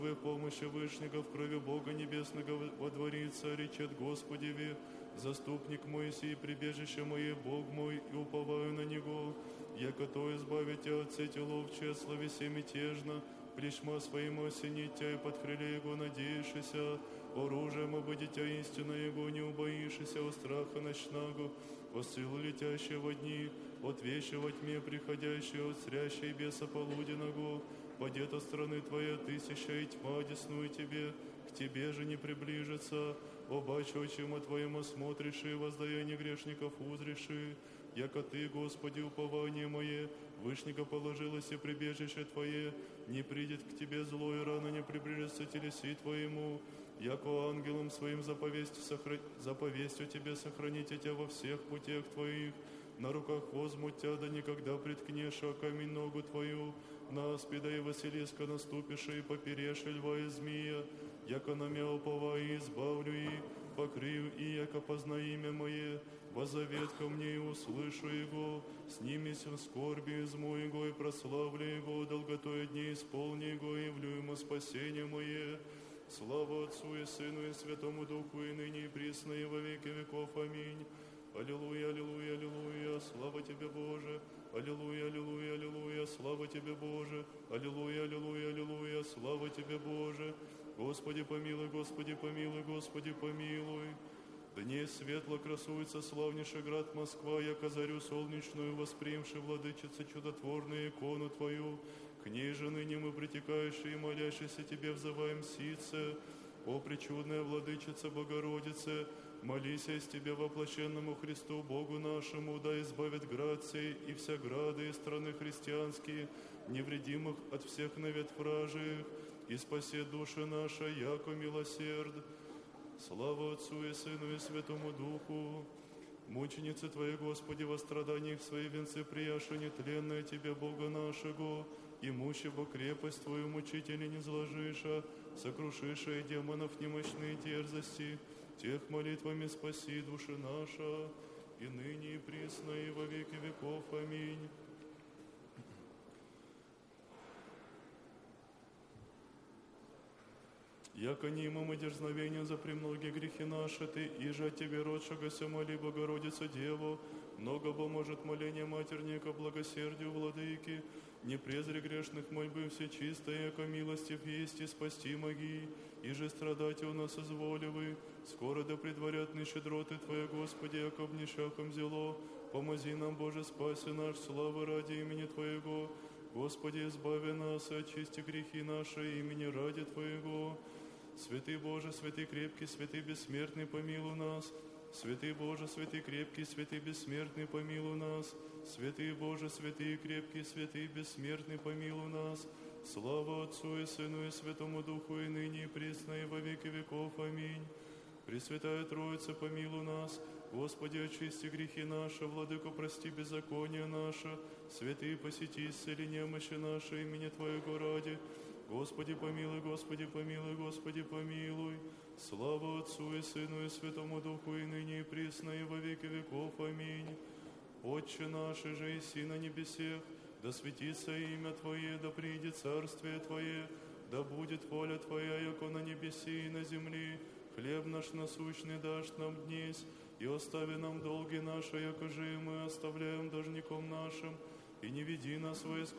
В помощи Вышнего в крови Бога Небесного водворится, речет Господеви, заступник мой сей, прибежище мое, Бог мой, и уповаю на Него, яко то избавить тебя от сети ловчей, слави се мятежно, плешма своему осенить тебя, и под крыле Его надеешься, оружием обыдитя истина Его, не убоишься, о страха ночного, о силу летящей во дни, от вещи во тьме приходящей, от срящей беса полуденного, падет от страны твоя тысяча, и тьма десную тебе, к тебе же не приближится, обаче очима твоим осмотришь, и воздаяние грешников узришь, яко ты, Господи, упование мое, Вышнего положилось и прибежище твое, не придет к тебе зло, и рано не приближится телеси твоему, яко ангелом своим заповестью тебе сохраните тебя во всех путях твоих, на руках возьмут тебя, да никогда приткнешь, а камень ногу твою, на аспида и Василиска наступишь, и поперешь льва и змея, яко на мя уповаю, избавлю и покрию, и яко познай имя мое, возовет ко мне и услышу его, снимись в скорби изму его, и прославлю его, долготой дней исполни его, и явлю ему спасение мое. Слава Отцу и Сыну и Святому Духу, и ныне и присно, и во веки веков. Аминь. Аллилуйя, аллилуйя, аллилуйя, слава Тебе, Боже! Аллилуйя, аллилуйя, аллилуйя, слава Тебе, Боже! Аллилуйя, аллилуйя, аллилуйя, слава Тебе, Боже! Господи помилуй, Господи помилуй, Господи помилуй! Дней светло красуется славнейший град Москва, яко зарю солнечную восприимши, владычица чудотворную икону Твою, к ней же ныне мы притекающие и молящиеся Тебе взываем сице. О, пречудная владычица Богородице, молись из Тебя воплощенному Христу Богу нашему, да избавит град сей и вся грады и страны христианские, невредимых от всех навет вражих, и спаси души наши, яко милосерд. Слава Отцу и Сыну и Святому Духу. Мученицы Твои, Господи, во страданиях свои венцы прияши нетленное Тебе, Бога нашего, имущего крепость Твою, мучители, не зложиша, сокрушиша демонов немощные дерзости, тех молитвами спаси души наша, и ныне и присно, и во веки веков. Аминь. Яко не имам и дерзновения за премногие грехи наши, Ты, иже от Тебе родшегося моли, Богородица Деву, много бо может моление матерника, благосердию владыки, не презри грешных мольбы все чистое, яко милостив есть и спасти моги, иже страдать у нас изволивы, скоро да предварят щедроты Твоя, Господи, яко в нищахом зело, помози нам, Боже, спаси наш, славы ради имени Твоего, Господи, избави нас и очисти грехи наши имени ради Твоего. Святый Боже, святый крепкий, святый бессмертный, помилуй нас. Святый Боже, святый крепкий, святый бессмертный, помилуй нас. Святый Боже, святый крепкий, святый бессмертный, помилуй нас. Слава Отцу и Сыну и Святому Духу, и ныне и присно, и во веки веков. Аминь. Пресвятая Троица, помилуй нас. Господи, очисти грехи наши, Владыко, прости беззаконие наше. Святые, посети, исцели немощи наши, имени Твоего ради. Господи, помилуй, Господи, помилуй, Господи, помилуй. Слава Отцу и Сыну и Святому Духу, и ныне и присно, и во веки веков. Аминь. Отче наш, же иси на небесех, да светится имя Твое, да придет царствие Твое, да будет воля Твоя, яко на небеси и на земли. Хлеб наш насущный дашь нам днесь, и остави нам долги наши, яко же и мы оставляем должником нашим, и не веди нас во искушение,